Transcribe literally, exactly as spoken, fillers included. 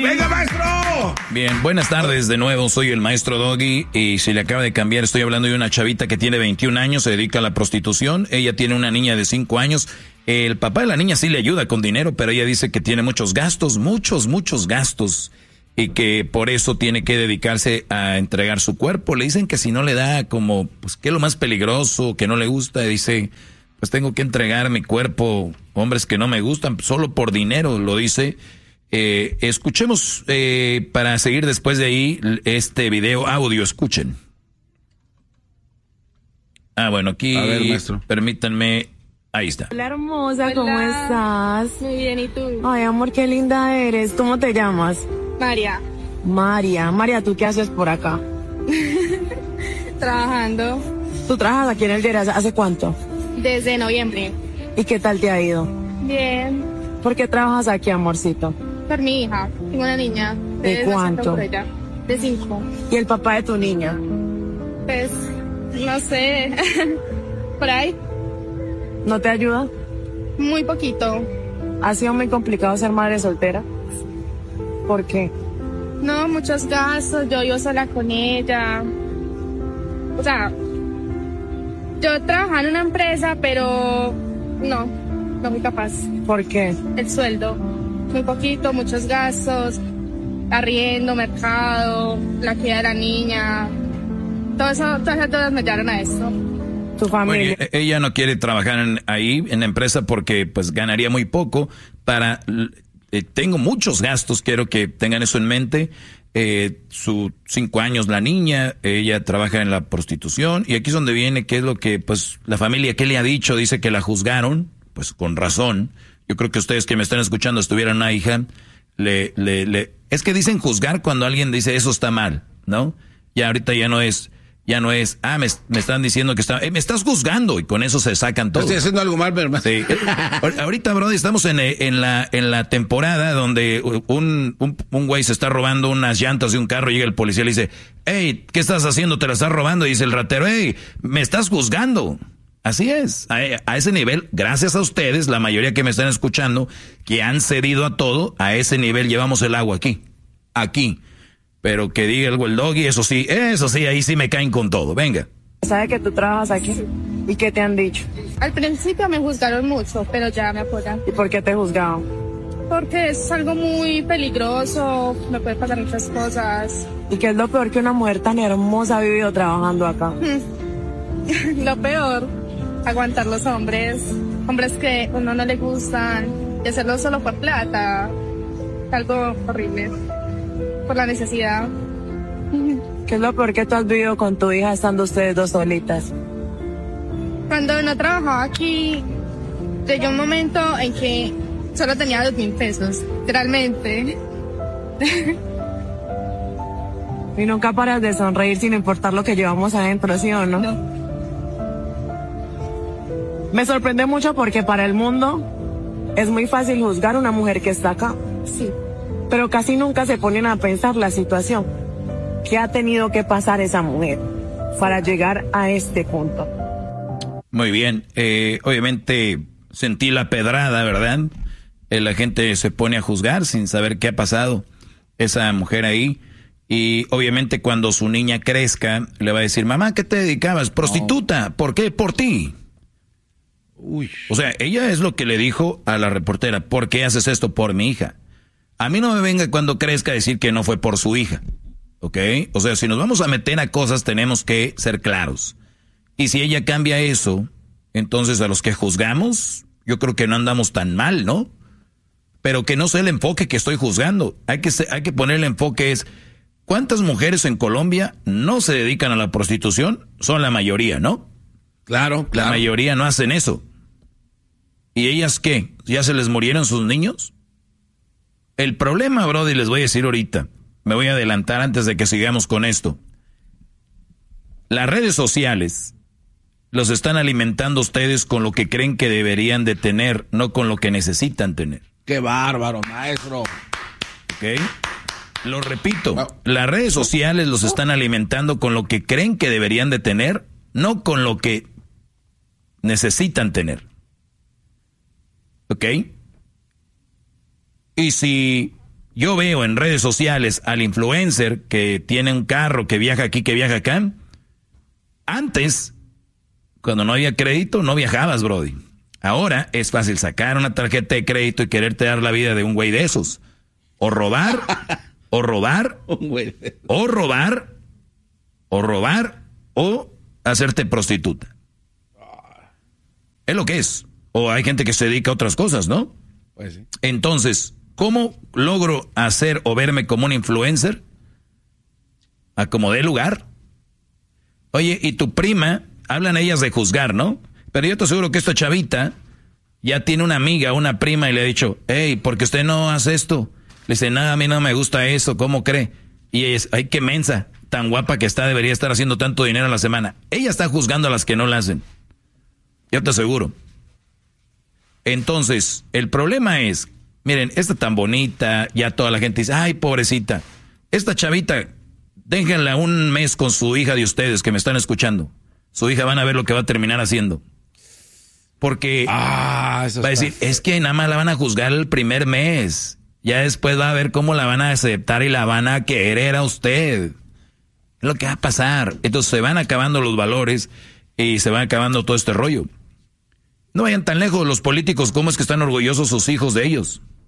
¡Venga, maestro! Bien, buenas tardes de nuevo, soy el maestro Doggy y si le acaba de cambiar, estoy hablando de una chavita que tiene veintiún años, se dedica a la prostitución, ella tiene una niña de cinco años, el papá de la niña sí le ayuda con dinero, pero ella dice que tiene muchos gastos, muchos, muchos gastos y que por eso tiene que dedicarse a entregar su cuerpo. Le dicen que si no le da como, pues, ¿qué es lo más peligroso? Que no le gusta, dice, pues tengo que entregar mi cuerpo, hombres que no me gustan, solo por dinero, lo dice. Eh, escuchemos, eh, para seguir después de ahí, este video audio, escuchen. Ah, bueno, aquí, a ver, maestro, permítanme, ahí está. Hola, hermosa, Hola. ¿cómo estás? Muy bien, ¿y tú? Ay, amor, qué linda eres. ¿Cómo te llamas? María, María. María, ¿tú qué haces por acá? trabajando ¿Tú trabajas aquí en el Lleras hace cuánto? desde noviembre. ¿Y qué tal te ha ido? Bien, ¿Por qué trabajas aquí, amorcito? por mi hija. Tengo una niña. ¿De Entonces, cuánto? por ella. De cinco. ¿Y el papá de tu niña? Pues, no sé. por ahí, ¿No te ayuda? muy poquito. ¿Ha sido muy complicado ser madre soltera? ¿Por qué? No, muchos gastos. Yo vivo sola con ella. O sea, yo trabajaba en una empresa, pero no, no muy capaz. ¿Por qué? El sueldo, muy poquito, muchos gastos, arriendo, mercado, la crianza de la niña, todo eso, todas esas deudas me llevaron a esto. ¿Tu familia? Bueno, ella no quiere trabajar en, ahí en la empresa porque pues ganaría muy poco. Para eh, tengo muchos gastos, quiero que tengan eso en mente. Eh, sus cinco años la niña, ella trabaja en la prostitución y aquí es donde viene qué es lo que pues la familia qué le ha dicho, dice que la juzgaron, pues con razón. Yo creo que ustedes que me están escuchando, si tuvieran una hija, le, le, le, es que dicen juzgar cuando alguien dice eso está mal, ¿no? Ya ahorita ya no es, ya no es, ah, me, me están diciendo que está, eh, me estás juzgando y con eso se sacan todo. Estoy haciendo algo mal, pero... Sí. Ahorita, brother, estamos en, en la, en la temporada donde un, un, un güey se está robando unas llantas de un carro, llega el policía y le dice, hey, ¿qué estás haciendo? Te la estás robando. Y dice el ratero, hey, me estás juzgando. Así es, a, a ese nivel, gracias a ustedes, la mayoría que me están escuchando, que han cedido a todo, a ese nivel llevamos el agua aquí, aquí. Pero que diga algo el Doggy, eso sí, eso sí, ahí sí me caen con todo, venga. ¿Sabe que tú trabajas aquí? ¿Y qué te han dicho? Al principio me juzgaron mucho, pero ya me apoyan. ¿Y por qué te juzgaban? Porque es algo muy peligroso, me pueden pasar muchas cosas. ¿Y qué es lo peor que una mujer tan hermosa ha vivido trabajando acá? Lo peor, aguantar los hombres, hombres que a uno no le gustan, y hacerlo solo por plata, algo horrible, por la necesidad. ¿Qué es lo peor que tú has vivido con tu hija estando ustedes dos solitas? Cuando no trabajaba aquí, llegó un momento en que solo tenía dos mil pesos, literalmente. Y nunca paras de sonreír sin importar lo que llevamos adentro, ¿sí o no? No. Me sorprende mucho porque para el mundo es muy fácil juzgar a una mujer que está acá. Sí. Pero casi nunca se ponen a pensar la situación. ¿Qué ha tenido que pasar esa mujer para llegar a este punto? Muy bien, eh, obviamente sentí la pedrada, ¿verdad? Eh, la gente se pone a juzgar sin saber qué ha pasado esa mujer ahí. Y obviamente cuando su niña crezca, le va a decir, mamá, ¿qué te dedicabas? Prostituta, no. ¿Por qué? Por ti. Uy. O sea, ella es lo que le dijo a la reportera, ¿por qué haces esto por mi hija? A mí no me venga cuando crezca a decir que no fue por su hija, ¿ok? O sea, si nos vamos a meter a cosas tenemos que ser claros. Y si ella cambia eso, entonces a los que juzgamos, yo creo que no andamos tan mal, ¿no? Pero que no sea el enfoque que estoy juzgando. Hay que, hay que poner el enfoque es, ¿cuántas mujeres en Colombia no se dedican a la prostitución? Son la mayoría, ¿no? Claro, claro. La mayoría no hacen eso. ¿Y ellas qué? ¿Ya se les murieron sus niños? El problema, brother, les voy a decir ahorita, me voy a adelantar antes de que sigamos con esto. Las redes sociales los están alimentando ustedes con lo que creen que deberían de tener, no con lo que necesitan tener. ¡Qué bárbaro, maestro! ¿Ok? Lo repito, no. Las redes sociales los están alimentando con lo que creen que deberían de tener, no con lo que necesitan tener. ¿Ok? Y si yo veo en redes sociales al influencer que tiene un carro, que viaja aquí, que viaja acá. Antes, cuando no había crédito, no viajabas, brody. Ahora es fácil sacar una tarjeta de crédito y quererte dar la vida de un güey de esos. O robar, o robar, o robar, o robar, o hacerte prostituta. Es lo que es. O hay gente que se dedica a otras cosas, ¿no? Pues sí. Entonces, ¿cómo logro hacer o verme como un influencer? Acomodé lugar. Oye, y tu prima, hablan ellas de juzgar, ¿no? Pero yo te aseguro que esta chavita ya tiene una amiga, una prima, y le ha dicho, hey, ¿por qué usted no hace esto? Le dice, nada, a mí no me gusta eso, ¿cómo cree? Y ella es, ay, qué mensa, tan guapa que está, debería estar haciendo tanto dinero a la semana. Ella está juzgando a las que no la hacen. Yo te aseguro. Entonces, el problema es, miren, esta tan bonita, ya toda la gente dice, ay, pobrecita. Esta chavita, déjenla un mes con su hija de ustedes que me están escuchando. Su hija van a ver lo que va a terminar haciendo. Porque ah, eso va a decir, feo. es que nada más la van a juzgar el primer mes. Ya después va a ver cómo la van a aceptar y la van a querer a usted. Es lo que va a pasar. Entonces se van acabando los valores y se va acabando todo este rollo. No vayan tan lejos los políticos, cómo es que están orgullosos sus hijos de ellos.